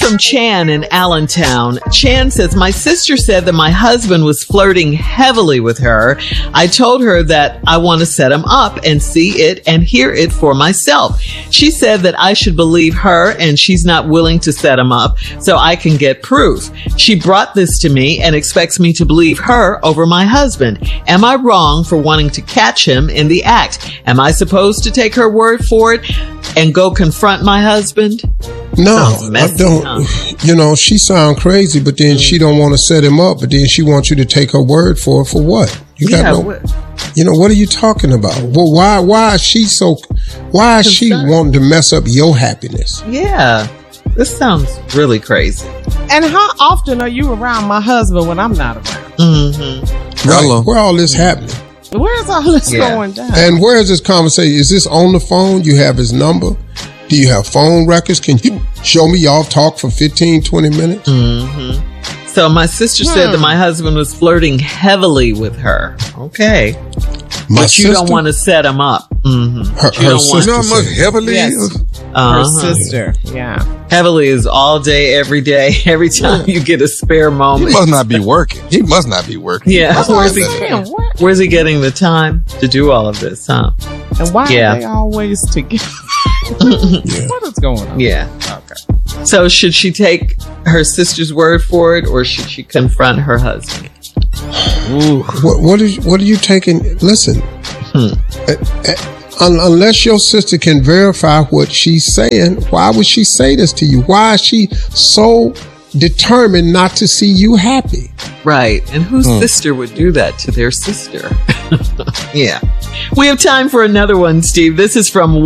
from Chan in Allentown. Chan says, my sister said that my husband was flirting heavily with her. I told her that I want to set him up and see it and hear it for myself. She said that I should believe her and she's not willing to set him up so I can get proof. She brought this to me and expects me to believe her over my husband. Am I wrong for wanting to catch him in the act? Am I supposed to take her word for it and go confront my husband? No, I don't. You know, she sound crazy, but then she don't want to set him up, but then she wants you to take her word for what? You know, what are you talking about? Well, why is she wanting to mess up your happiness? Yeah. This sounds really crazy. And how often are you around my husband when I'm not around? Mm-hmm. Right. Where all this happening? Where's all this going down? And where is this conversation? Is this on the phone? You have his number? Do you have phone records? Can you show me y'all talk for 15, 20 minutes? Mm-hmm. So my sister said that my husband was flirting heavily with her. Okay. But you don't want to set him up. Mm-hmm. Her sister. You know how much heavily is? Her sister. Yeah. Heavily is all day, every day, every time you get a spare moment. He must not be working. Yeah. Where's he getting the time to do all of this, huh? And why are they always together? What is going on? Yeah. Okay. So should she take her sister's word for it or should she confront her husband? Ooh. What are you taking? Listen, unless your sister can verify what she's saying, why would she say this to you? Why is she so determined not to see you happy? Right. And whose sister would do that to their sister? Yeah. We have time for another one, Steve. This is from